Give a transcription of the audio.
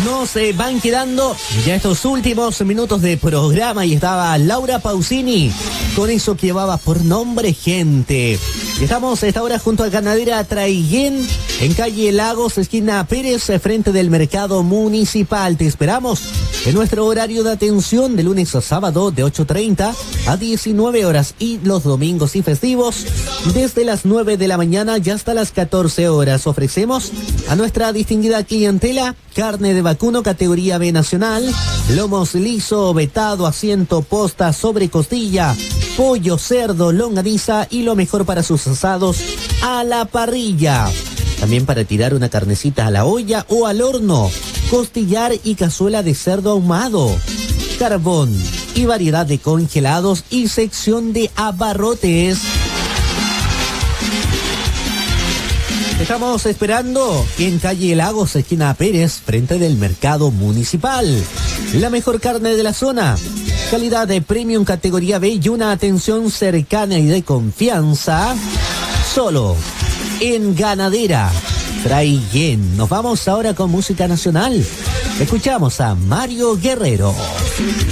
Nos van quedando ya estos últimos minutos de programa y estaba Laura Pausini con eso que llevaba por nombre Gente. Y estamos a esta hora junto a Ganadera Traiguén en calle Lagos, esquina Pérez, frente del mercado municipal. Te esperamos en nuestro horario de atención de lunes a sábado de 8:30 a 19 horas y los domingos y festivos desde las 9 de la mañana y hasta las 14 horas. Ofrecemos a nuestra distinguida clientela carne de vacuno categoría B nacional, lomos liso, vetado, asiento, posta, sobre costilla, pollo, cerdo, longaniza y lo mejor para sus asados a la parrilla. También para tirar una carnecita a la olla o al horno, costillar y cazuela de cerdo ahumado, carbón y variedad de congelados y sección de abarrotes. Estamos esperando en calle Lagos, esquina Pérez, frente del mercado municipal. La mejor carne de la zona, calidad de premium categoría B y una atención cercana y de confianza, solo en Ganadera Traiguén. Nos vamos ahora con música nacional. Escuchamos a Mario Guerrero.